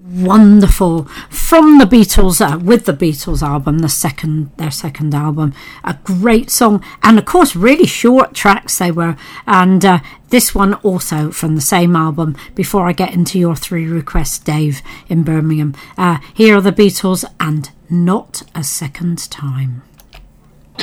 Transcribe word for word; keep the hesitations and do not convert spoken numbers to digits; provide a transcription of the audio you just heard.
Wonderful from the Beatles, uh, with the Beatles album, the second their second album. A great song, and of course really short tracks they were, and uh, this one also from the same album. Before I get into your three requests, Dave in Birmingham, uh, here are the Beatles and Not a Second Time.